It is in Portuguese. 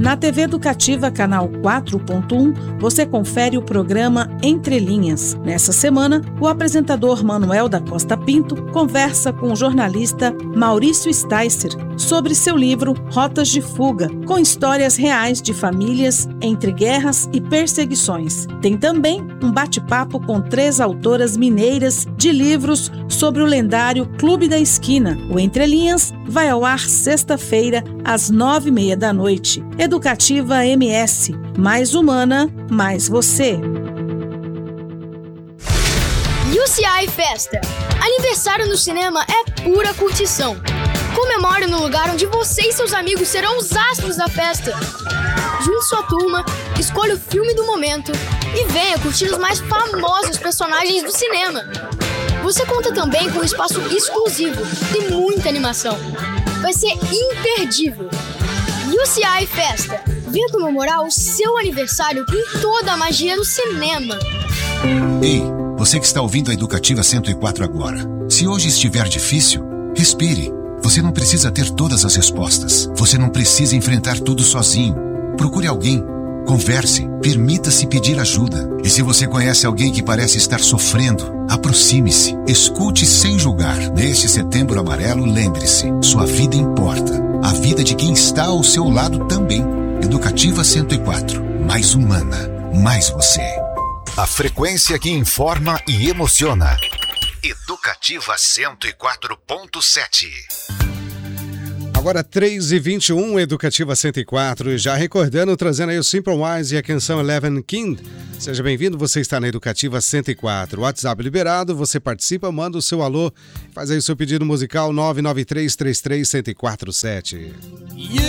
Na TV Educativa, canal 4.1, você confere o programa Entre Linhas. Nessa semana, o apresentador Manuel da Costa Pinto conversa com o jornalista Maurício Sticer sobre seu livro Rotas de Fuga, com histórias reais de famílias entre guerras e perseguições. Tem também um bate-papo com 3 autoras mineiras de livros sobre o lendário Clube da Esquina. O Entre Linhas vai ao ar sexta-feira, às 9h30 da noite. Educativa MS. Mais humana, mais você. UCI Festa. Aniversário no cinema é pura curtição. Comemore no lugar onde você e seus amigos serão os astros da festa. Junte sua turma, escolha o filme do momento e venha curtir os mais famosos personagens do cinema. Você conta também com um espaço exclusivo e muita animação. Vai ser imperdível. UCI Festa. Venha comemorar o seu aniversário com toda a magia do cinema. Ei, você que está ouvindo a Educativa 104 agora. Se hoje estiver difícil, respire. Você não precisa ter todas as respostas. Você não precisa enfrentar tudo sozinho. Procure alguém. Converse. Permita-se pedir ajuda. E se você conhece alguém que parece estar sofrendo, aproxime-se. Escute sem julgar. Neste Setembro Amarelo, lembre-se. Sua vida importa. A vida de quem está ao seu lado também. Educativa 104. Mais humana. Mais você. A frequência que informa e emociona. Educativa 104.7. Agora 3h21, Educativa 104, já recordando, trazendo aí o Simple Wise e a canção Eleven King. Seja bem-vindo, você está na Educativa 104. WhatsApp liberado, você participa, manda o seu alô, faz aí o seu pedido musical 993331047.